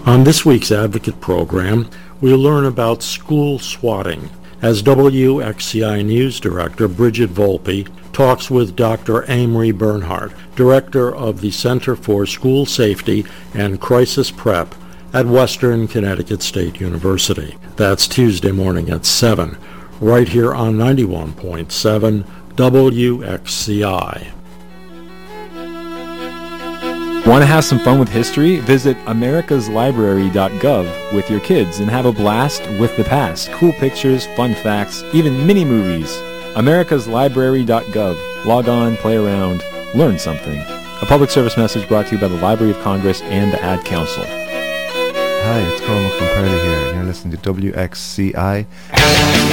On this week's Advocate program, we'll learn about school swatting as WXCI News Director Bridget Volpe talks with Dr. Amory Bernhardt, Director of the Center for School Safety and Crisis Prep at Western Connecticut State University. That's Tuesday morning at 7, right here on 91.7 WXCI. Want to have some fun with history? Visit americaslibrary.gov with your kids and have a blast with the past. Cool pictures, fun facts, even mini-movies. americaslibrary.gov. Log on, play around, learn something. A public service message brought to you by the Library of Congress and the Ad Council. Hi, it's Cormac from Pearly here, and you're listening to WXCI.